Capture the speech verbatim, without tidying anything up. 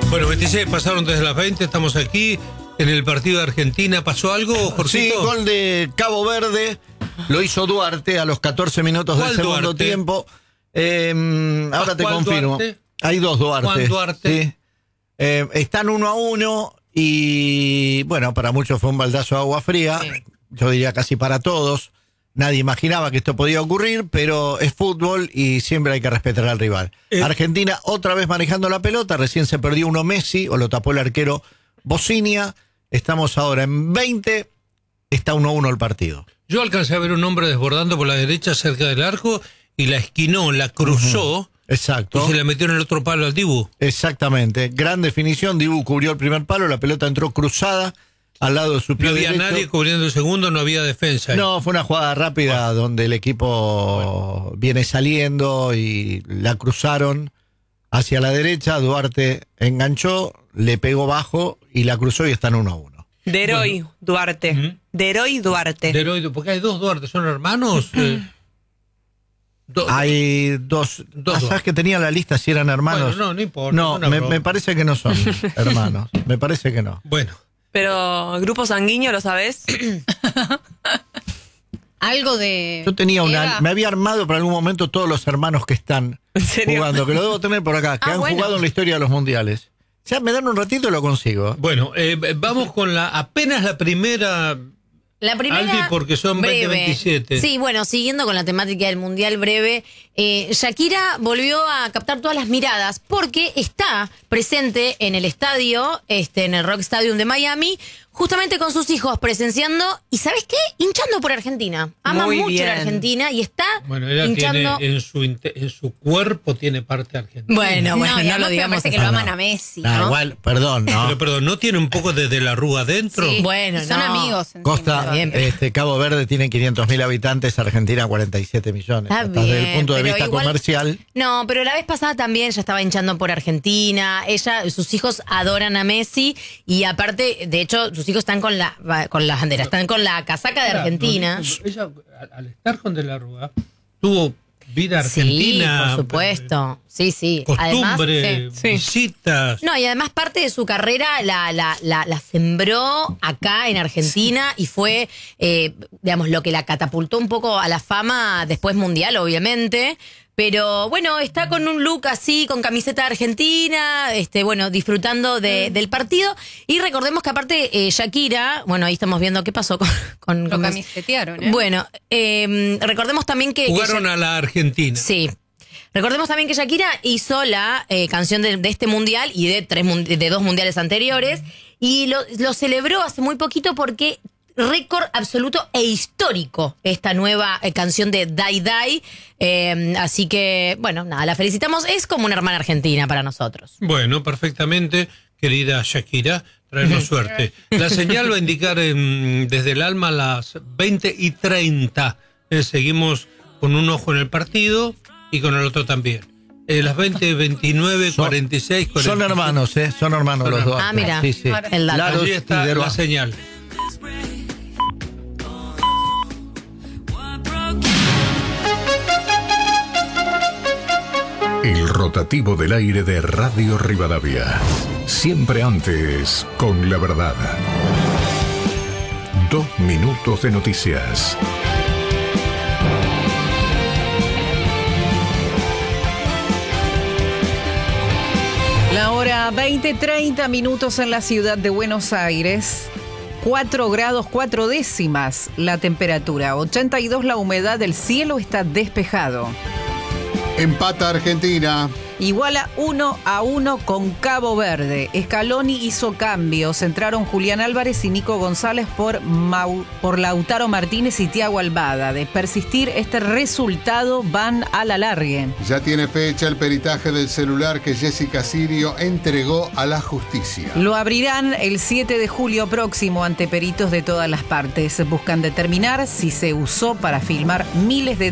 Bueno, veintiséis pasaron desde las veinte, estamos aquí en el partido de Argentina. ¿Pasó algo, Jorgito? Sí, gol de Cabo Verde, lo hizo Duarte a los catorce minutos del segundo Duarte? tiempo. Eh, ahora te confirmo. Duarte? Hay dos Duarte. Juan Duarte. Sí. Eh, están uno a uno y, bueno, para muchos fue un baldazo de agua fría. Sí. Yo diría casi para todos. Nadie imaginaba que esto podía ocurrir, pero es fútbol y siempre hay que respetar al rival. Eh. Argentina otra vez manejando la pelota, recién se perdió uno Messi, o lo tapó el arquero Bocinia. Estamos ahora en veinte, está uno a uno el partido. Yo alcancé a ver un hombre desbordando por la derecha cerca del arco y la esquinó, la cruzó. Uh-huh. Exacto. Y se la metió en el otro palo al Dibu. Exactamente, gran definición, Dibu cubrió el primer palo, la pelota entró cruzada al lado de su pie No había derecho. nadie cubriendo el segundo, no había defensa. Ahí. No, fue una jugada rápida bueno. donde el equipo bueno. viene saliendo y la cruzaron hacia la derecha. Duarte enganchó, le pegó bajo y la cruzó y están uno a uno. Deroy bueno. Duarte. ¿Mm? Deroy Duarte. Deroy, porque hay dos Duarte, ¿son hermanos? eh, do, hay dos. dos ¿Sabes que tenía la lista si eran hermanos? Bueno, no, no importa. No, me, me parece que no son hermanos. Me parece que no. Bueno. Pero, ¿grupo sanguíneo lo sabés? Algo de... Yo tenía una... Me había armado por algún momento todos los hermanos que están jugando, que lo debo tener por acá, que ah, han bueno. jugado en la historia de los mundiales. O sea, me dan un ratito y lo consigo. Bueno, eh, vamos con la apenas la primera... La primera, Aldi, porque son veinte veintisiete. Sí, bueno, siguiendo con la temática del Mundial breve, eh, Shakira volvió a captar todas las miradas porque está presente en el estadio, este, en el Rock Stadium de Miami, justamente con sus hijos presenciando, y ¿sabes qué? Hinchando por Argentina. Ama Muy mucho bien. la Argentina y está bueno, ella hinchando... Tiene en su, en su cuerpo tiene parte argentina. Bueno, bueno, no, no lo digamos. Parece que lo aman a Messi, ¿no? Ah, igual, perdón, ¿no? Pero perdón, ¿no tiene un poco de, de la Rúa adentro? Sí, bueno, son no. amigos. Costa, bien, este, Cabo Verde tiene quinientos mil habitantes, Argentina cuarenta y siete millones. Está Hasta bien, desde el punto de vista igual, comercial. No, pero la vez pasada también ella estaba hinchando por Argentina. Ella, sus hijos adoran a Messi y aparte, de hecho, sus hijos están con la con la bandera, están con la casaca de Argentina. No, ella, al estar con De la Rúa, tuvo vida argentina. Sí, por supuesto. Sí, sí. Costumbre, además, sí. visitas. No, y además parte de su carrera la, la, la, la sembró acá en Argentina sí. y fue, eh, digamos, lo que la catapultó un poco a la fama después mundial, obviamente. Pero bueno, está con un look así, con camiseta argentina, este, bueno, disfrutando de, del partido. Y recordemos que aparte eh, Shakira, bueno, ahí estamos viendo qué pasó con... con Lo con camisetearon, ¿eh? Bueno, eh, recordemos también que... Jugaron que a la Argentina. Sí. Recordemos también que Shakira hizo la eh, canción de, de este mundial y de, tres, de dos mundiales anteriores. Y lo, lo celebró hace muy poquito porque... récord absoluto e histórico esta nueva eh, canción de Dai Dai. Eh, así que, bueno, nada, la felicitamos. Es como una hermana argentina para nosotros. Bueno, perfectamente, querida Shakira, traernos suerte. La señal va a indicar en, desde el alma a las veinte y treinta. Eh, seguimos con un ojo en el partido y con el otro también. Eh, las veinte, veintinueve, cuarenta y seis, cuarenta. Son hermanos, ¿eh? Son hermanos son los dos. Ah, mira, sí, sí. el dato. Allí está la señal. El rotativo del aire de Radio Rivadavia. Siempre antes, con la verdad. Dos minutos de noticias. La hora veinte, treinta minutos en la ciudad de Buenos Aires. cuatro grados cuatro décimas la temperatura. ochenta y dos la humedad, el cielo está despejado. Empata Argentina. Iguala uno a uno con Cabo Verde. Scaloni hizo cambios. Entraron Julián Álvarez y Nico González por, Mau, por Lautaro Martínez y Thiago Almada. De persistir este resultado, van a la largue. Ya tiene fecha el peritaje del celular que Jessica Sirio entregó a la justicia. Lo abrirán el siete de julio próximo ante peritos de todas las partes. Buscan determinar si se usó para filmar miles de